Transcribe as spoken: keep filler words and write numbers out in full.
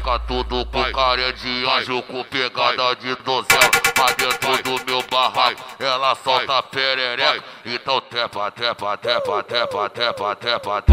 Fica tudo com cara de anjo, com pegada de donzela. Mas dentro do meu barraco, ela solta perereca. Então tepa, tepa, tepa, tepa, tepa, tepa, tepa.